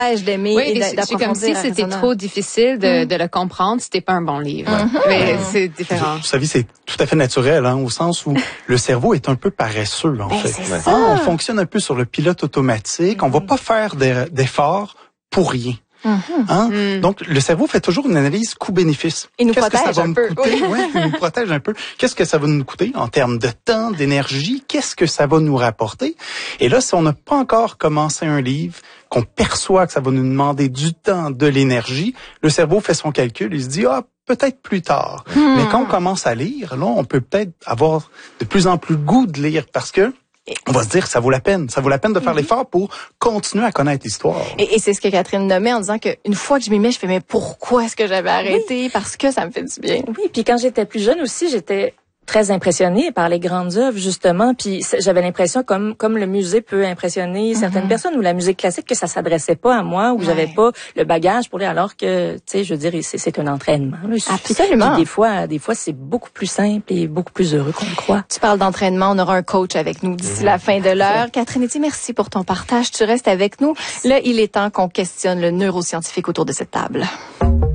d'aimer oui, et d'approfondir. C'est comme si c'était trop difficile de le comprendre, c'était pas un bon livre. Mais c'est différent. Vous savez, c'est tout à fait naturel, au sens où le cerveau est un peu paresseux, en fait. C'est ça. On fonctionne un peu sur le pilote automatique. On va pas faire d'efforts pour rien. Donc, le cerveau fait toujours une analyse coût-bénéfice. Il nous Qu'est-ce que ça protège va un me peu. coûter? Il nous protège un peu. Qu'est-ce que ça va nous coûter en termes de temps, d'énergie? Qu'est-ce que ça va nous rapporter? Et là, si on n'a pas encore commencé un livre, qu'on perçoit que ça va nous demander du temps, de l'énergie, le cerveau fait son calcul, il se dit, peut-être plus tard. Mais quand on commence à lire, là, on peut peut-être avoir de plus en plus le goût de lire parce que on va se dire que ça vaut la peine. Ça vaut la peine de faire l'effort pour continuer à connaître l'histoire. Et c'est ce que Catherine nommait en disant qu'une fois que je m'y mets, je fais, mais pourquoi est-ce que j'avais arrêté? Parce que ça me fait du bien. Oui, puis quand j'étais plus jeune aussi, j'étais très impressionnée par les grandes œuvres, justement. Puis j'avais l'impression, comme le musée peut impressionner certaines personnes, ou la musique classique, que ça s'adressait pas à moi, ou j'avais pas le bagage pour aller, alors que, tu sais, je veux dire, c'est un entraînement. Là. Absolument. Puis des fois, c'est beaucoup plus simple et beaucoup plus heureux qu'on le croit. Tu parles d'entraînement, on aura un coach avec nous d'ici la fin de l'heure. Catherine Etier, merci pour ton partage. Tu restes avec nous. Là, il est temps qu'on questionne le neuroscientifique autour de cette table.